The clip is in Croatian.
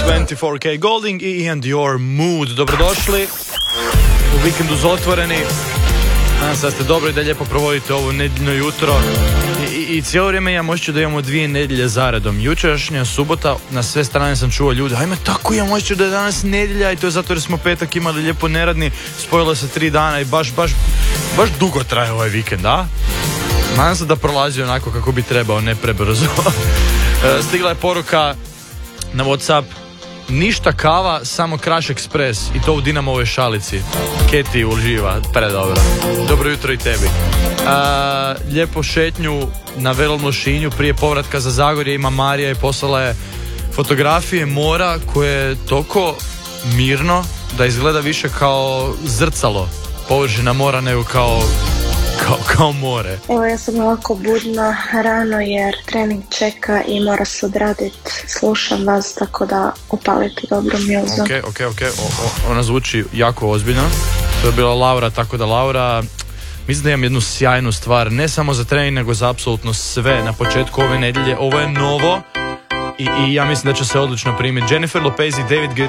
24K Golding i And Your Mood. Dobrodošli u vikendu za otvoreni. Nadam se da ste dobro i da lijepo provodite ovo nedjeljno jutro. I cijelo vrijeme imam osjećaj da imamo 2 nedjelje zaredom. Jučerašnja subota, na sve strane sam čuo ljude, ajme tako imam osjećaj da je danas nedjelja i to je zato jer smo petak imali lijepo neradni, spojilo se 3 dana i baš dugo traje ovaj vikend, a? Nadam se da prolazi onako kako bi trebao, ne prebrzo. Stigla je poruka na WhatsApp: ništa kava, samo Crash Express, i to u Dinamovoj šalici. Keti uživa, predobro. Dobro jutro i tebi. Lijepo šetnju na Velom Lošinju prije povratka za Zagorje ima Marija i poslala je fotografije mora koje je toliko mirno da izgleda više kao zrcalo površina mora nego kao more. Evo, ja sam ovako budna rano jer trening čeka i mora se odraditi. Slušam vas, tako da upalite dobru mjuzu. Ok. Ona zvuči jako ozbiljno. To je bila Laura, tako da Laura, mislim da imam jednu sjajnu stvar, ne samo za trening, nego za apsolutno sve na početku ove nedjelje. Ovo je novo i ja mislim da će se odlično primiti. Jennifer Lopez i David